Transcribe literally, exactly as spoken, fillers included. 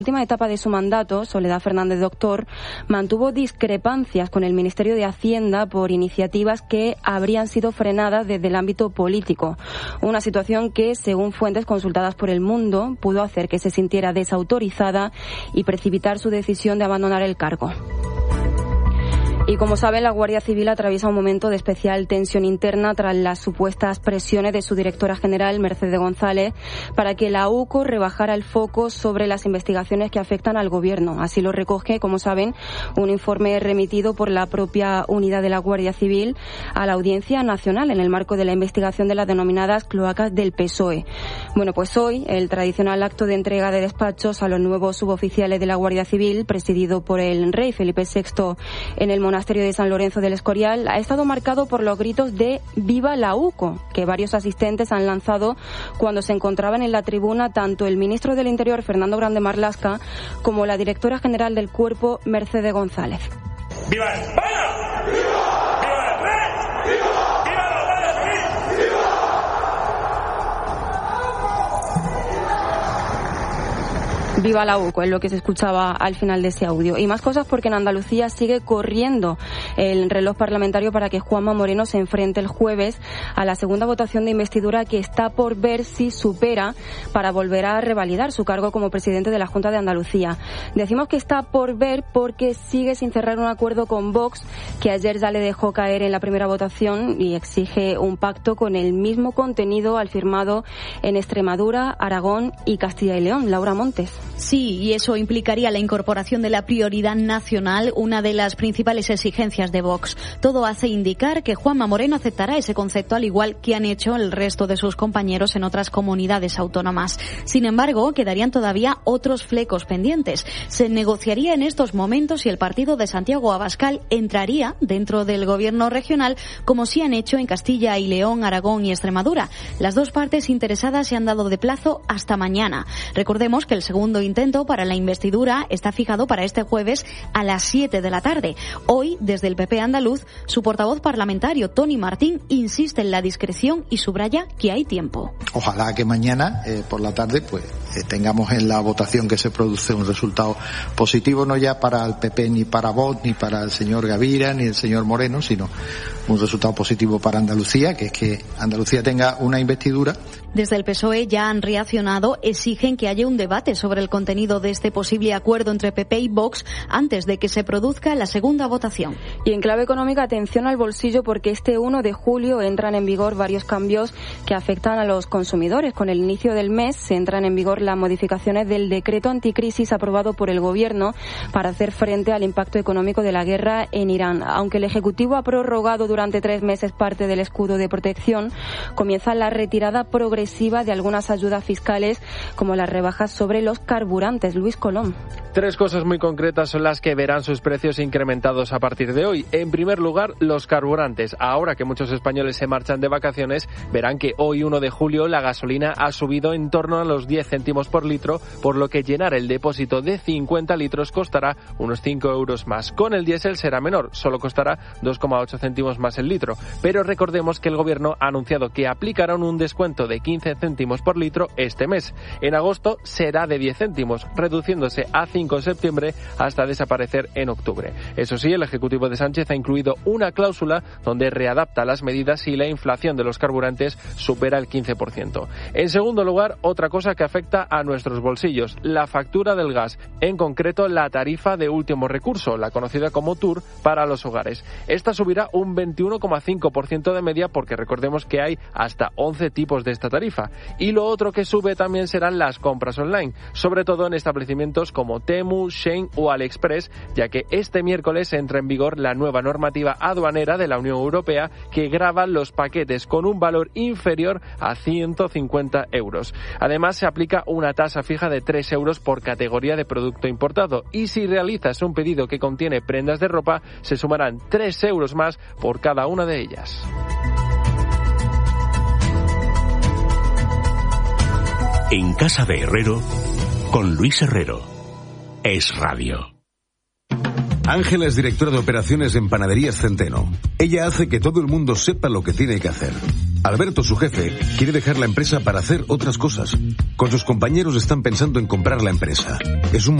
última etapa de su mandato, Soledad Fernández Doctor mantuvo discrepancias con el Ministerio de Hacienda por iniciativas que habrían sido frenadas desde el ámbito político. Una situación que, según fuentes consultadas por El Mundo, pudo hacer que se sintiera desautorizada y precipitar su decisión de abandonar el cargo. Y como saben, la Guardia Civil atraviesa un momento de especial tensión interna tras las supuestas presiones de su directora general, Mercedes González, para que la U C O rebajara el foco sobre las investigaciones que afectan al Gobierno. Así lo recoge, como saben, un informe remitido por la propia unidad de la Guardia Civil a la Audiencia Nacional en el marco de la investigación de las denominadas cloacas del P S O E. Bueno, pues hoy el tradicional acto de entrega de despachos a los nuevos suboficiales de la Guardia Civil, presidido por el rey Felipe sexto en el monasterio de San Lorenzo del Escorial, ha estado marcado por los gritos de ¡Viva la U C O!, que varios asistentes han lanzado cuando se encontraban en la tribuna tanto el ministro del Interior, Fernando Grande Marlaska, como la directora general del Cuerpo, Mercedes González. ¡Viva España! ¡Viva! ¡Viva el rey! ¡Viva! ¡Viva la Guardia Civil! ¡Viva! Viva la U C O, es lo que se escuchaba al final de ese audio. Y más cosas porque en Andalucía sigue corriendo el reloj parlamentario para que Juanma Moreno se enfrente el jueves a la segunda votación de investidura que está por ver si supera para volver a revalidar su cargo como presidente de la Junta de Andalucía. Decimos que está por ver porque sigue sin cerrar un acuerdo con Vox, que ayer ya le dejó caer en la primera votación y exige un pacto con el mismo contenido al firmado en Extremadura, Aragón y Castilla y León. Laura Montes. Sí, y eso implicaría la incorporación de la prioridad nacional, una de las principales exigencias de Vox. Todo hace indicar que Juanma Moreno aceptará ese concepto, al igual que han hecho el resto de sus compañeros en otras comunidades autónomas. Sin embargo, quedarían todavía otros flecos pendientes. Se negociaría en estos momentos si el partido de Santiago Abascal entraría dentro del gobierno regional, como sí han hecho en Castilla y León, Aragón y Extremadura. Las dos partes interesadas se han dado de plazo hasta mañana. Recordemos que el segundo intento para la investidura está fijado para este jueves a las siete de la tarde. Hoy, desde el P P andaluz, su portavoz parlamentario, Toni Martín, insiste en la discreción y subraya que hay tiempo. Ojalá que mañana, eh, por la tarde, pues eh, tengamos en la votación que se produce un resultado positivo, no ya para el P P, ni para Vox, ni para el señor Gavira, ni el señor Moreno, sino un resultado positivo para Andalucía, que es que Andalucía tenga una investidura. Desde el P S O E ya han reaccionado, exigen que haya un debate sobre el contenido de este posible acuerdo entre P P y Vox antes de que se produzca la segunda votación. Y en clave económica, atención al bolsillo, porque este uno de julio entran en vigor varios cambios que afectan a los consumidores. Con el inicio del mes se entran en vigor las modificaciones del decreto anticrisis aprobado por el Gobierno para hacer frente al impacto económico de la guerra en Irán. Aunque el Ejecutivo ha prorrogado durante tres meses parte del escudo de protección, comienza la retirada progresiva de algunas ayudas fiscales, como las rebajas sobre los carburantes. Luis Colón. Tres cosas muy concretas son las que verán sus precios incrementados a partir de hoy. En primer lugar, los carburantes. Ahora que muchos españoles se marchan de vacaciones, verán que hoy, uno de julio, la gasolina ha subido en torno a los diez céntimos por litro, por lo que llenar el depósito de cincuenta litros costará unos cinco euros más. Con el diésel será menor, solo costará dos coma ocho céntimos más el litro. Pero recordemos que el Gobierno ha anunciado que aplicarán un descuento de quince céntimos por litro este mes. En agosto será de diez céntimos, reduciéndose a cinco en septiembre hasta desaparecer en octubre. Eso sí, el Ejecutivo de Sánchez ha incluido una cláusula donde readapta las medidas si la inflación de los carburantes supera el quince por ciento. En segundo lugar, otra cosa que afecta a nuestros bolsillos, la factura del gas, en concreto la tarifa de último recurso, la conocida como T U R, para los hogares. Esta subirá un veintiuno coma cinco por ciento de media, porque recordemos que hay hasta once tipos de esta tarifa. Y lo otro que sube también serán las compras online, sobre todo en establecimientos como Temu, Shein o AliExpress, ya que este miércoles entra en vigor la nueva normativa aduanera de la Unión Europea que grava los paquetes con un valor inferior a ciento cincuenta euros. Además, se aplica una tasa fija de tres euros por categoría de producto importado, y si realizas un pedido que contiene prendas de ropa, se sumarán tres euros más por cada una de ellas. En Casa de Herrero, con Luis Herrero. Es Radio. Ángela es directora de operaciones en Panaderías Centeno. Ella hace que todo el mundo sepa lo que tiene que hacer. Alberto, su jefe, quiere dejar la empresa para hacer otras cosas. Con sus compañeros están pensando en comprar la empresa. Es un